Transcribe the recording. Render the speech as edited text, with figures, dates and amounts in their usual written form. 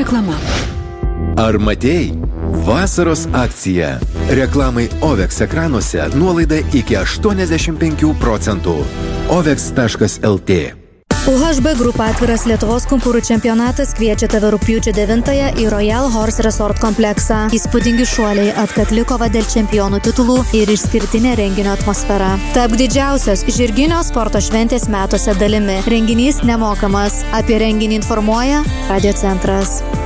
Reklama. Ar matei? Vasaros akcija. Reklamai OVEX ekranuose nuolaida iki 85%. OVEX.lt. UHB Group atviras Lietuvos kumpūrų čempionatas kviečia tave rugpjūčio 9-ąją į Royal Horse Resort kompleksą. Įspūdingi šuoliai, atkakli kova dėl čempionų titulų ir išskirtinė renginio atmosfera. Tapk didžiausios žirginio sporto šventės metuose dalimi. Renginys nemokamas. Apie renginį informuoja Radio centras.